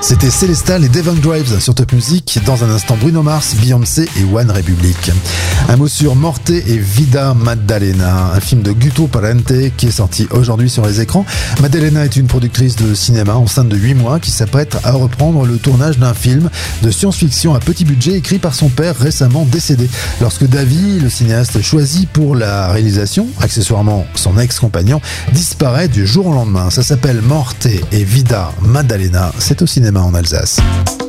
C'était Célestal et Devon Graves sur Top Music. Dans un instant, Bruno Mars, Beyoncé et One Republic. Un mot sur Morte et Vida Maddalena, un film de Guto Parente qui est sorti aujourd'hui sur les écrans. Maddalena est une productrice de cinéma enceinte de 8 mois qui s'apprête à reprendre le tournage d'un film de science-fiction à petit budget écrit par son père récemment décédé. Lorsque Davy, le cinéaste choisi pour la réalisation, accessoirement son ex-compagnon, disparaît du jour au lendemain. Ça s'appelle Morte et Vida Maddalena. C'est au cinéma en Alsace.